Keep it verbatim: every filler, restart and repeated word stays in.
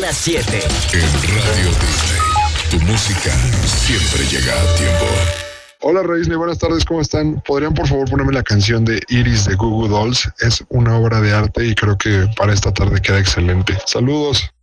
las siete. En Radio Disney, tu música siempre llega a tiempo. Hola Disney, buenas tardes, ¿cómo están? ¿Podrían por favor ponerme la canción de Iris de Goo Goo Dolls? Es una obra de arte y creo que para esta tarde queda excelente. Saludos.